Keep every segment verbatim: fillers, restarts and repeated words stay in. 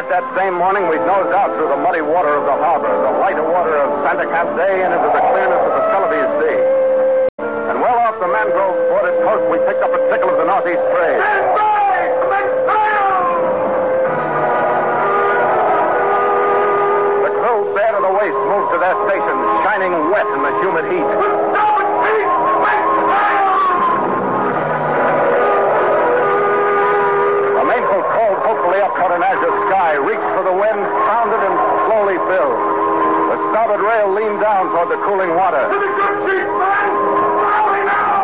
start that same morning, we'd nosed out through the muddy water of the harbor, the lighter water of Santa Cafe, and into the clearness of the Celebes Sea. And well off the mangrove-bordered coast, we picked up a trickle of the northeast breeze. Stand by! Commence fire! The crew, bare to the waist, moved to their stations, shining wet in the humid heat. Starboard feet! Commence fire! Hopefully up toward an azure sky, reached for the wind, pounded and slowly filled. The starboard rail leaned down toward the cooling water. To the good sheet, man! Rally now!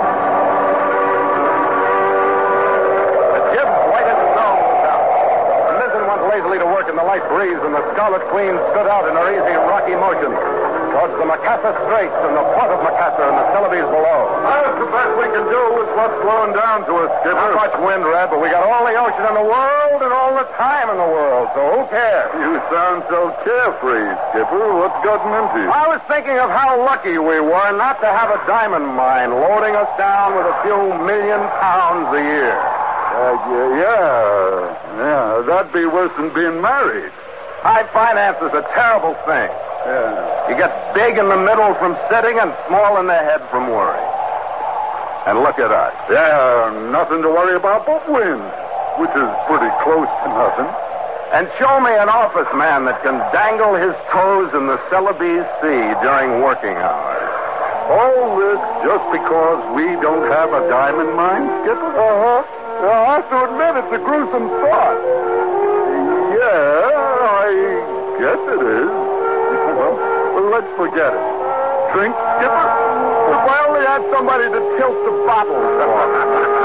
The jib's white as snow was out. The mizzen went lazily to work in the light breeze, and the Scarlet Queen stood out in her easy, rocky motion towards the Macassar Straits and the port of Macassar and the Celebes below. That's the best we can do with what's blowing down to us, Skipper. Not much wind, Red, but we got all the ocean in the world and all the time in the world, so who cares? You sound so carefree, Skipper. What's gotten into you? I was thinking of how lucky we were not to have a diamond mine loading us down with a few million pounds a year. Uh, yeah, yeah, yeah, that'd be worse than being married. High finance is a terrible thing. Yeah. You get big in the middle from sitting and small in the head from worry. And look at us. Yeah, nothing to worry about but wind, which is pretty close to nothing. And show me an office man that can dangle his toes in the Celebes Sea during working hours. All this just because we don't have a diamond mine, Skipper? Uh-huh. Well, I have to admit it's a gruesome thought. Yeah, I guess it is. Well, well, let's forget it. Drink, Skipper? If I only had somebody to tilt the bottles for.